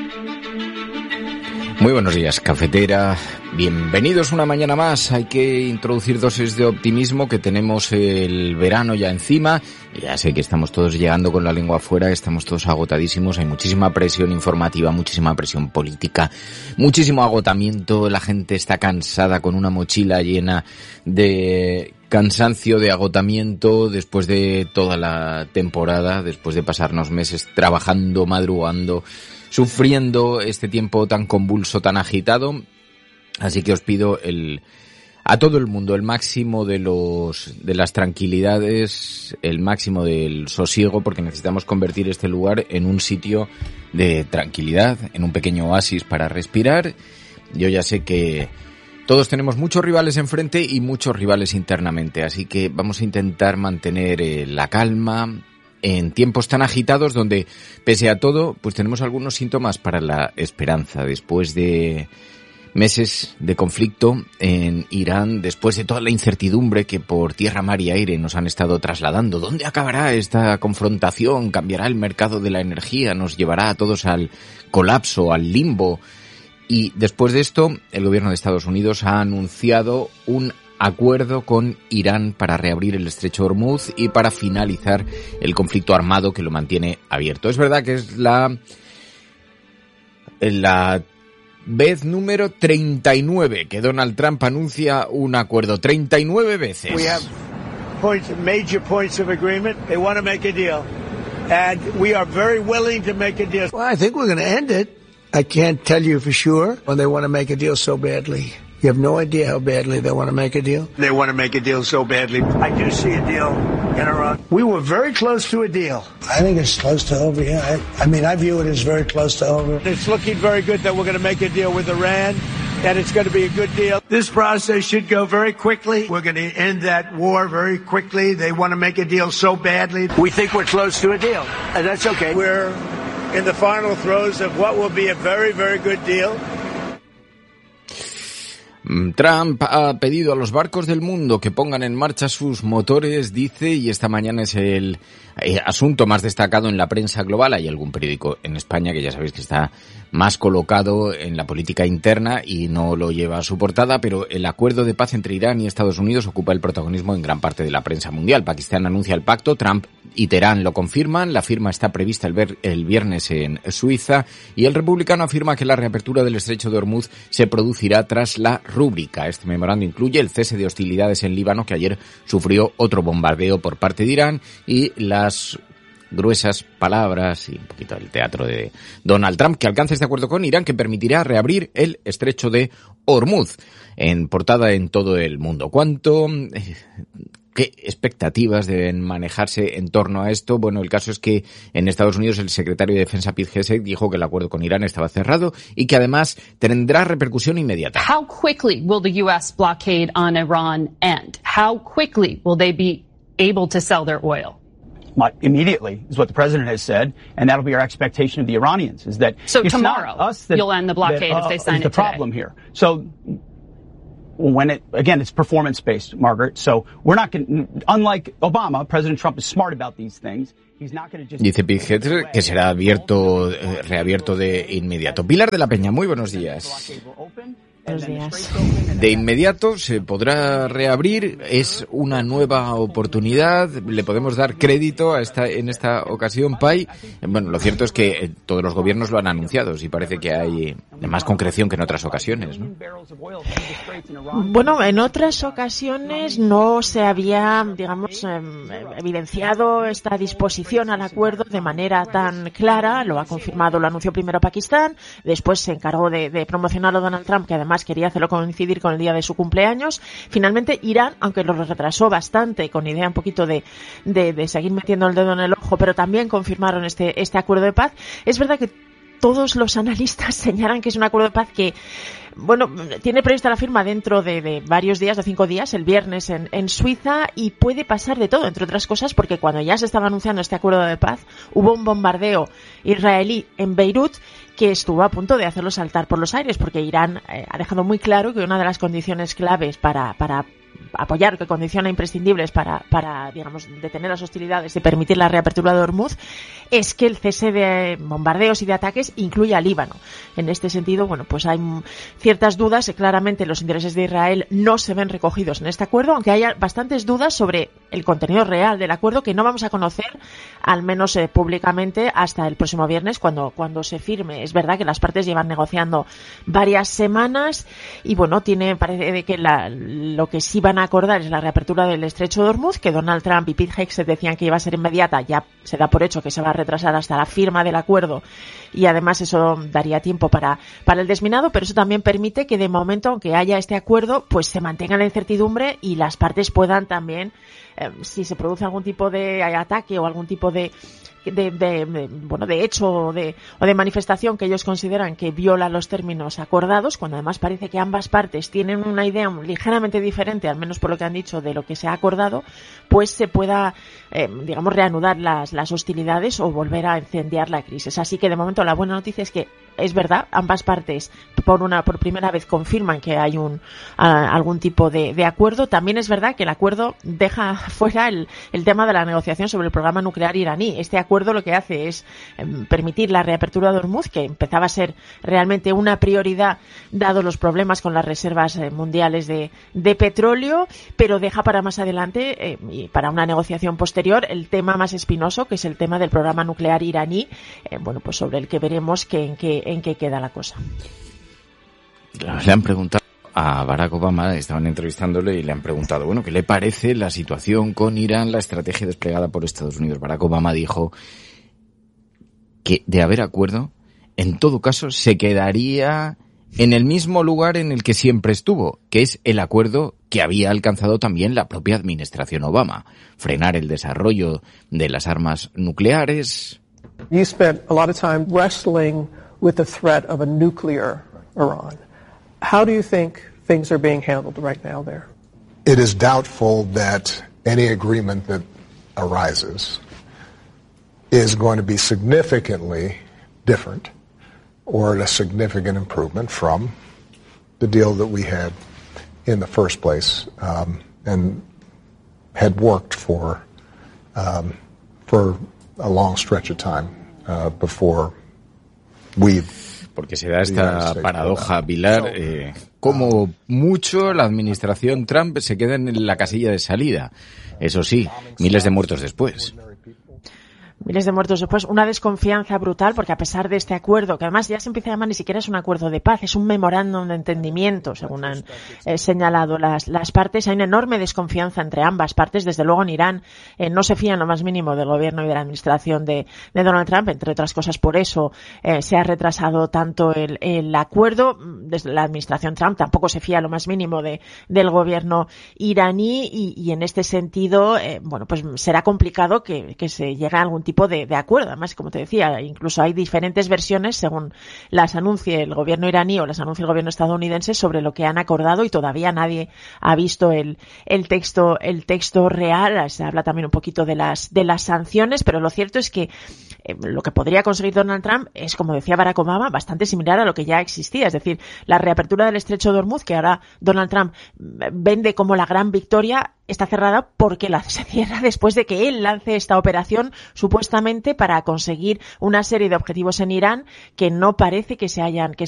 Muy buenos días, cafetera. Bienvenidos una mañana más. Hay que introducir dosis de optimismo, que tenemos el verano ya encima. Ya sé que estamos todos llegando con la lengua afuera, estamos todos agotadísimos. Hay muchísima presión informativa, muchísima presión política, muchísimo agotamiento. La gente está cansada, con una mochila llena de cansancio, de agotamiento, después de toda la temporada, después de pasarnos meses trabajando, madrugando, sufriendo este tiempo tan convulso, tan agitado. Así que os pido a todo el mundo el máximo de las tranquilidades, el máximo del sosiego, porque necesitamos convertir este lugar en un sitio de tranquilidad, en un pequeño oasis para respirar. Yo ya sé que todos tenemos muchos rivales enfrente y muchos rivales internamente, así que vamos a intentar mantener la calma en tiempos tan agitados, donde, pese a todo, pues tenemos algunos síntomas para la esperanza. Después de meses de conflicto en Irán, después de toda la incertidumbre que por tierra, mar y aire nos han estado trasladando, ¿dónde acabará esta confrontación? ¿Cambiará el mercado de la energía? ¿Nos llevará a todos al colapso, al limbo? Y después de esto, el gobierno de Estados Unidos ha anunciado un acuerdo con Irán para reabrir el estrecho de Hormuz y para finalizar el conflicto armado que lo mantiene abierto. Es verdad que es la vez número 39 que Donald Trump anuncia un acuerdo. 39 veces. We have major points of agreement. They want to make a deal. And we are very willing to make a deal. Well, I think we're going to end it. I can't tell you for sure when they want to make a deal so badly. You have no idea how badly they want to make a deal. They want to make a deal so badly. I do see a deal in Iran. We were very close to a deal. I think it's close to over, yeah. I mean, I view it as very close to over. It's looking very good that we're going to make a deal with Iran, and it's going to be a good deal. This process should go very quickly. We're going to end that war very quickly. They want to make a deal so badly. We think we're close to a deal, and that's okay. We're in the final throes of what will be a very, very good deal. Trump ha pedido a los barcos del mundo que pongan en marcha sus motores, dice, y esta mañana es el asunto más destacado en la prensa global. Hay algún periódico en España que ya sabéis que está más colocado en la política interna y no lo lleva a su portada, pero el acuerdo de paz entre Irán y Estados Unidos ocupa el protagonismo en gran parte de la prensa mundial. Pakistán anuncia el pacto, Trump y Teherán lo confirman, la firma está prevista el viernes en Suiza, y el republicano afirma que la reapertura del estrecho de Hormuz se producirá tras la rúbrica. Este memorando incluye el cese de hostilidades en Líbano, que ayer sufrió otro bombardeo por parte de Irán, y las gruesas palabras y un poquito del teatro de Donald Trump, que alcanza este acuerdo con Irán que permitirá reabrir el estrecho de Hormuz. En portada en todo el mundo. ¿Qué expectativas deben manejarse en torno a esto? Bueno, el caso es que en Estados Unidos el secretario de Defensa Pete Hegseth dijo que el acuerdo con Irán estaba cerrado y que además tendrá repercusión inmediata. How quickly will the U.S. blockade on Iran end? How quickly will they be able to sell their oil? Immediately is what the president has said, and that'll be our expectation of the Iranians. Is that so tomorrow you'll end the blockade if they sign it today? The problem here. So it's performance-based, Margaret. So we're not going to, unlike Obama, President Trump is smart about these things. He's not going to just... Dice Pete Hegseth que será reabierto de inmediato. Pilar de la Peña, muy buenos días. Buenos días. De inmediato se podrá reabrir, es una nueva oportunidad, le podemos dar crédito en esta ocasión, Pai. Bueno, lo cierto es que todos los gobiernos lo han anunciado, y parece que hay más concreción que en otras ocasiones, ¿no? Bueno, en otras ocasiones no se había, digamos, evidenciado esta disposición al acuerdo de manera tan clara. Lo ha confirmado, lo anunció primero Pakistán, después se encargó de promocionarlo Donald Trump, que además quería hacerlo coincidir con el día de su cumpleaños. Finalmente Irán, aunque lo retrasó bastante, con idea un poquito de seguir metiendo el dedo en el ojo, pero también confirmaron este acuerdo de paz. Es verdad que todos los analistas señalan que es un acuerdo de paz que, bueno, tiene prevista la firma dentro de varios días, de 5 días, el viernes en Suiza, y puede pasar de todo, entre otras cosas, porque cuando ya se estaba anunciando este acuerdo de paz, hubo un bombardeo israelí en Beirut que estuvo a punto de hacerlo saltar por los aires, porque Irán ha dejado muy claro que una de las condiciones claves para apoyar, que condiciona imprescindibles para digamos, detener las hostilidades y permitir la reapertura de Hormuz, es que el cese de bombardeos y de ataques incluye a Líbano. En este sentido, bueno, pues hay ciertas dudas. Claramente los intereses de Israel no se ven recogidos en este acuerdo, aunque haya bastantes dudas sobre el contenido real del acuerdo que no vamos a conocer, al menos públicamente, hasta el próximo viernes, cuando se firme. Es verdad que las partes llevan negociando varias semanas y, bueno, parece que lo que sí van a acordar es la reapertura del estrecho de Hormuz, que Donald Trump y Pete Hegseth decían que iba a ser inmediata. Ya se da por hecho que se va a retrasar hasta la firma del acuerdo, y además eso daría tiempo para el desminado, pero eso también permite que de momento, aunque haya este acuerdo, pues se mantenga la incertidumbre y las partes puedan también, si se produce algún tipo de ataque o algún tipo de hecho o de manifestación que ellos consideran que viola los términos acordados, cuando además parece que ambas partes tienen una idea ligeramente diferente, al menos por lo que han dicho, de lo que se ha acordado, pues se pueda, reanudar las hostilidades o volver a incendiar la crisis. Así que de momento la buena noticia es que es verdad, ambas partes por primera vez confirman que hay algún tipo de acuerdo. También es verdad que el acuerdo deja fuera el tema de la negociación sobre el programa nuclear iraní. Este acuerdo lo que hace es permitir la reapertura de Hormuz, que empezaba a ser realmente una prioridad dado los problemas con las reservas mundiales de petróleo, pero deja para más adelante y para una negociación posterior el tema más espinoso, que es el tema del programa nuclear iraní, pues sobre el que veremos en qué queda la cosa. Le han preguntado a Barack Obama, estaban entrevistándole y le han preguntado, bueno, ¿qué le parece la situación con Irán, la estrategia desplegada por Estados Unidos? Barack Obama dijo que de haber acuerdo, en todo caso se quedaría en el mismo lugar en el que siempre estuvo, que es el acuerdo que había alcanzado también la propia administración Obama: frenar el desarrollo de las armas nucleares. You spent a lot of time wrestling with the threat of a nuclear Iran. How do you think things are being handled right now there? It is doubtful that any agreement that arises is going to be significantly different or a significant improvement from the deal that we had in the first place, and had worked for a long stretch of time before we. Porque se da esta paradoja, Pilar, como mucho la administración Trump se queda en la casilla de salida. Eso sí, miles de muertos después. Miles de muertos después, una desconfianza brutal, porque a pesar de este acuerdo, que además ya se empieza a llamar, ni siquiera es un acuerdo de paz, es un memorándum de entendimiento, según han señalado las partes, hay una enorme desconfianza entre ambas partes. Desde luego en Irán no se fían lo más mínimo del gobierno y de la administración de Donald Trump, entre otras cosas por eso se ha retrasado tanto el acuerdo. Desde la administración Trump tampoco se fía lo más mínimo del gobierno iraní, y en este sentido, pues será complicado que se llegue a algún tipo de acuerdo. Además, como te decía, incluso hay diferentes versiones según las anuncie el gobierno iraní o las anuncie el gobierno estadounidense sobre lo que han acordado, y todavía nadie ha visto el texto real. Se habla también un poquito de las sanciones, pero lo cierto es que lo que podría conseguir Donald Trump es, como decía Barack Obama, bastante similar a lo que ya existía, es decir, la reapertura del estrecho de Hormuz, que ahora Donald Trump vende como la gran victoria, está cerrada porque se cierra después de que él lance esta operación supuestamente para conseguir una serie de objetivos en Irán que no parece que se hayan